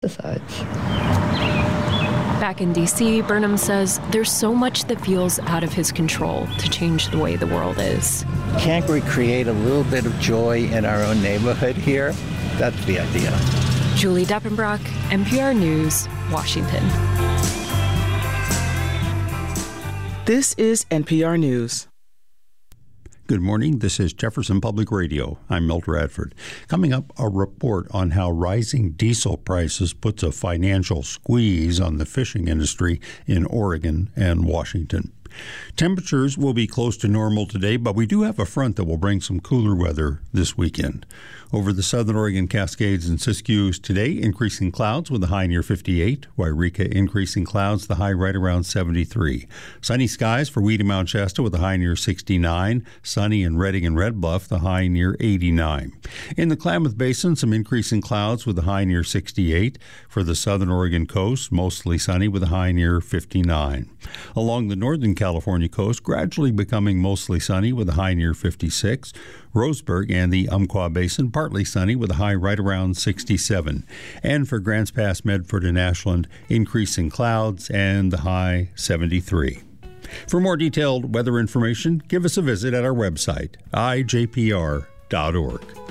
pesticides. Back in D.C., Burnham says there's so much that feels out of his control to change the way the world is. Can't we create a little bit of joy in our own neighborhood here? That's the idea. Julie Deppenbrock, NPR News, Washington. This is NPR News. Good morning. This is Jefferson Public Radio. I'm Milt Radford. Coming up, a report on how rising diesel prices puts a financial squeeze on the fishing industry in Oregon and Washington. Temperatures will be close to normal today, but we do have a front that will bring some cooler weather this weekend. Over the southern Oregon Cascades and Siskiyous today, increasing clouds with a high near 58. Wairika, increasing clouds, the high right around 73. Sunny skies for Weedy Mount Shasta with a high near 69. Sunny in Redding and Red Bluff, the high near 89. In the Klamath Basin, some increasing clouds with a high near 68. For the southern Oregon coast, mostly sunny with a high near 59. Along the northern California coast, gradually becoming mostly sunny with a high near 56. Roseburg and the Umpqua Basin, partly sunny with a high right around 67. And for Grants Pass, Medford, and Ashland, increasing clouds and the high 73. For more detailed weather information, give us a visit at our website, ijpr.org.